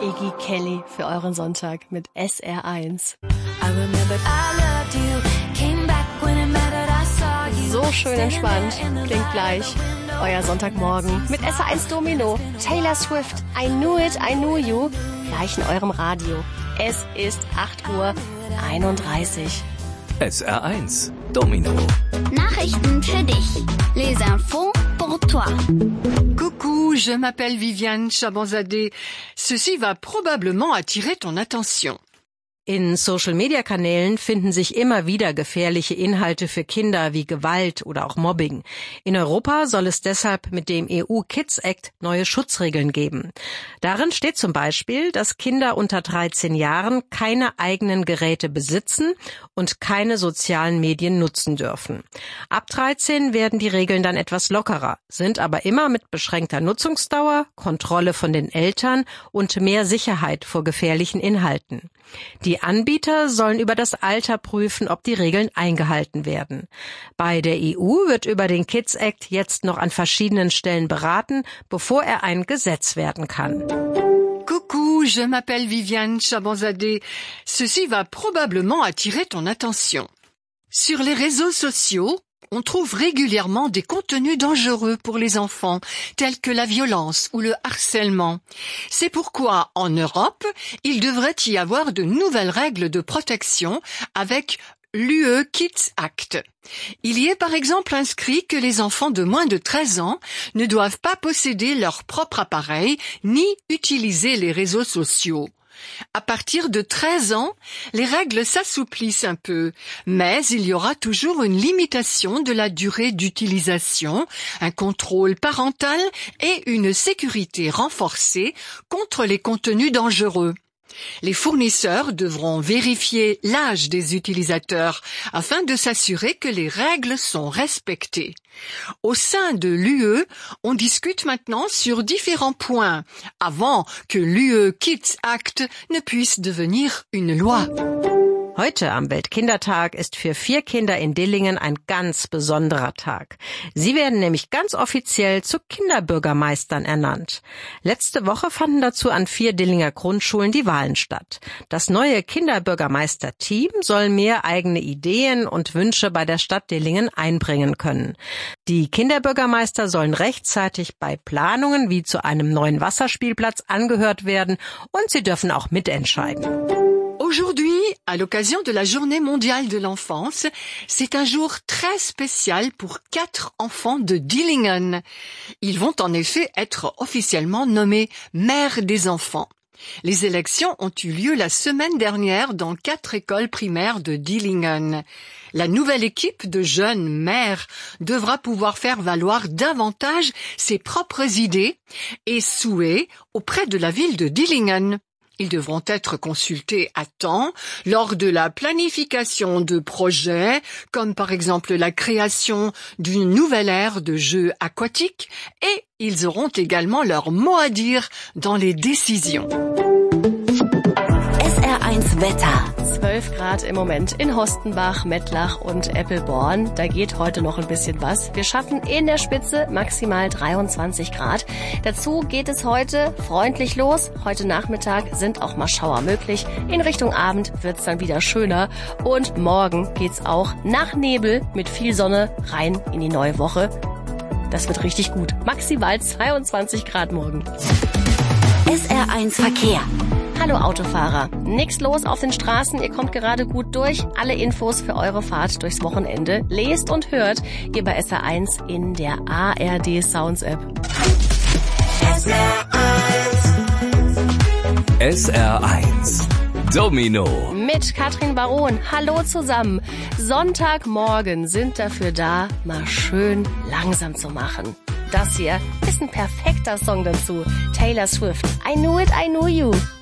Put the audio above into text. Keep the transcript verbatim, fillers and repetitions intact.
Iggy Kelly für euren Sonntag mit S R eins. So schön entspannt, klingt gleich. Euer Sonntagmorgen mit S R eins Domino. Taylor Swift, I Knew It, I Knew You. Gleich in eurem Radio. Es ist acht Uhr einunddreißig. S R eins Domino. Nachrichten für dich. Les infos pour toi. Coucou, je m'appelle Viviane Chabanzadeh. Ceci va probablement attirer ton attention. In Social-Media-Kanälen finden sich immer wieder gefährliche Inhalte für Kinder wie Gewalt oder auch Mobbing. In Europa soll es deshalb mit dem E U Kids Act neue Schutzregeln geben. Darin steht zum Beispiel, dass Kinder unter dreizehn Jahren keine eigenen Geräte besitzen und keine sozialen Medien nutzen dürfen. Ab dreizehn werden die Regeln dann etwas lockerer, sind aber immer mit beschränkter Nutzungsdauer, Kontrolle von den Eltern und mehr Sicherheit vor gefährlichen Inhalten. Die Anbieter sollen über das Alter prüfen, ob die Regeln eingehalten werden. Bei der E U wird über den Kids Act jetzt noch an verschiedenen Stellen beraten, bevor er ein Gesetz werden kann. Coucou, je m'appelle Viviane Chabanzadeh. Ceci va probablement attirer ton attention. Sur les réseaux sociaux, on trouve régulièrement des contenus dangereux pour les enfants, tels que la violence ou le harcèlement. C'est pourquoi, en Europe, il devrait y avoir de nouvelles règles de protection avec l'U E Kids Act. Il y est par exemple inscrit que les enfants de moins de treize ans ne doivent pas posséder leur propre appareil ni utiliser les réseaux sociaux. À partir de treize ans, les règles s'assouplissent un peu, mais il y aura toujours une limitation de la durée d'utilisation, un contrôle parental et une sécurité renforcée contre les contenus dangereux. Les fournisseurs devront vérifier l'âge des utilisateurs afin de s'assurer que les règles sont respectées. Au sein de l'U E, on discute maintenant sur différents points avant que l'U E Kids Act ne puisse devenir une loi. Heute am Weltkindertag ist für vier Kinder in Dillingen ein ganz besonderer Tag. Sie werden nämlich ganz offiziell zu Kinderbürgermeistern ernannt. Letzte Woche fanden dazu an vier Dillinger Grundschulen die Wahlen statt. Das neue Kinderbürgermeister-Team soll mehr eigene Ideen und Wünsche bei der Stadt Dillingen einbringen können. Die Kinderbürgermeister sollen rechtzeitig bei Planungen wie zu einem neuen Wasserspielplatz angehört werden und sie dürfen auch mitentscheiden. Aujourd'hui, à l'occasion de la Journée mondiale de l'enfance, c'est un jour très spécial pour quatre enfants de Dillingen. Ils vont en effet être officiellement nommés maires des enfants. Les élections ont eu lieu la semaine dernière dans quatre écoles primaires de Dillingen. La nouvelle équipe de jeunes maires devra pouvoir faire valoir davantage ses propres idées et souhaits auprès de la ville de Dillingen. Ils devront être consultés à temps lors de la planification de projets, comme par exemple la création d'une nouvelle aire de jeux aquatiques, et ils auront également leur mot à dire dans les décisions. S R eins Wetter. zwölf Grad im Moment in Hostenbach, Mettlach und Eppelborn. Da geht heute noch ein bisschen was. Wir schaffen in der Spitze maximal dreiundzwanzig Grad. Dazu geht es heute freundlich los. Heute Nachmittag sind auch mal Schauer möglich. In Richtung Abend wird's dann wieder schöner. Und morgen geht's auch nach Nebel mit viel Sonne rein in die neue Woche. Das wird richtig gut. Maximal zweiundzwanzig Grad morgen. S R eins Verkehr. Hallo Autofahrer, nix los auf den Straßen, ihr kommt gerade gut durch. Alle Infos für eure Fahrt durchs Wochenende lest und hört ihr bei S R eins in der A R D Sounds App. S R eins. S R eins. Domino. Mit Katrin Baron. Hallo zusammen. Sonntagmorgen sind dafür da, mal schön langsam zu machen. Das hier ist ein perfekter Song dazu. Taylor Swift. I Knew It, I Knew You.